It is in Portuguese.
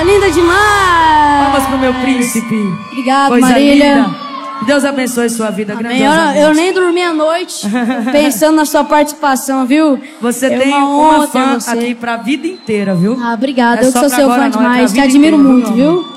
linda demais. Palmas pro meu príncipe. Obrigado, Coisa Marília. linda. Deus abençoe sua vida, grandiosamente. Eu nem dormi a noite pensando na sua participação, viu? Você tem uma fã aqui pra vida inteira, viu? Obrigada. É eu que sou seu fã demais, te admiro muito, viu?